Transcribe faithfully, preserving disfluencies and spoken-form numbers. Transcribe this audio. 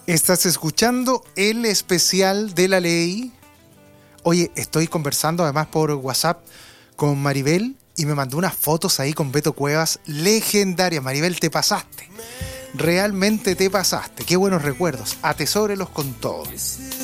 Estás escuchando el especial de la ley. Oye, estoy conversando además por WhatsApp con Maribel y me mandó unas fotos ahí con Beto Cuevas legendarias. Maribel, te pasaste. Realmente te pasaste. Qué buenos recuerdos. Atesórelos con todo.